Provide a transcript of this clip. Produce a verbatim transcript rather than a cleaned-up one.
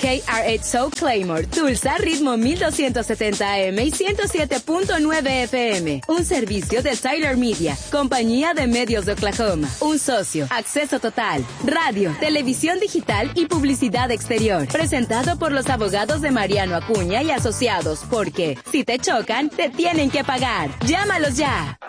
K R ocho South Claymore, Tulsa, ritmo mil doscientos setenta A M y ciento siete punto nueve F M. Un servicio de Tyler Media, compañía de medios de Oklahoma. Un socio, acceso total, radio, televisión digital y publicidad exterior. Presentado por los abogados de Mariano Acuña y Asociados, porque si te chocan, te tienen que pagar. Llámalos ya.